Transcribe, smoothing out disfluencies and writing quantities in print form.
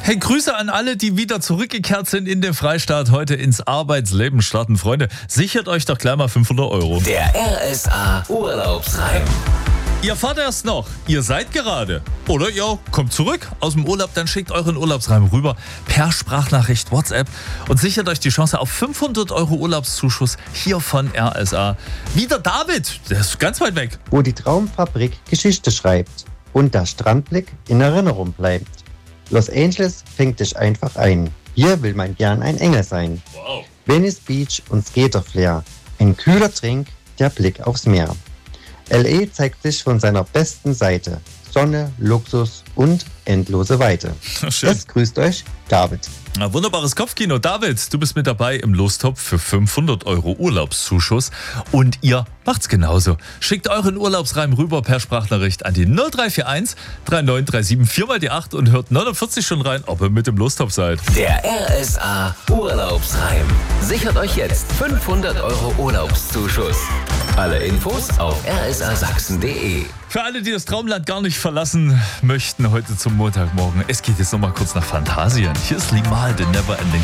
Hey, Grüße an alle, die wieder zurückgekehrt sind in den Freistaat, heute ins Arbeitsleben starten. Freunde, sichert euch doch gleich mal 500 €. Der RSA Urlaubsreim. Ihr fahrt erst noch, ihr seid gerade. Oder ihr kommt zurück aus dem Urlaub, dann schickt euren Urlaubsreim rüber per Sprachnachricht WhatsApp und sichert euch die Chance auf 500 € Urlaubszuschuss hier von RSA. Wieder David, der ist ganz weit weg. Wo die Traumfabrik Geschichte schreibt und der Strandblick in Erinnerung bleibt. Los Angeles fängt dich einfach ein. Hier will man gern ein Engel sein. Wow. Venice Beach und Skaterflair. Ein kühler Trink, der Blick aufs Meer. L.A. zeigt sich von seiner besten Seite. Sonne, Luxus und endlose Weite. Schön. Es grüßt euch, David. Na, wunderbares Kopfkino. David, du bist mit dabei im Lostopf für 500 € Urlaubszuschuss. Und ihr macht's genauso. Schickt euren Urlaubsreim rüber per Sprachnachricht an die 0341 3937 4 mal die 8 und hört 49 schon rein, ob ihr mit dem Lostopf seid. Der RSA Urlaubsreim. Sichert euch jetzt 500 € Urlaubszuschuss. Alle Infos auf rsasachsen.de. Für alle, die das Traumland gar nicht verlassen möchten, heute zum Montagmorgen. Es geht jetzt nochmal kurz nach Phantasien. Hier ist Limal, The Never Ending